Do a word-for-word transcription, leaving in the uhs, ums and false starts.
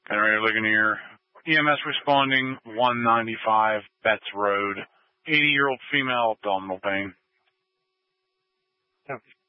Generator Ligonier. E M S responding, one ninety-five Betts Road. eighty-year-old female, abdominal pain. Copy.